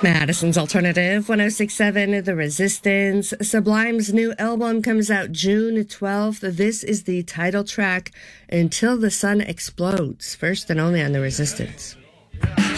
Madison's Alternative 1067, The Resistance. Sublime's new album comes out June 12th. This is the title track, Until the Sun Explodes, first and only on The Resistance.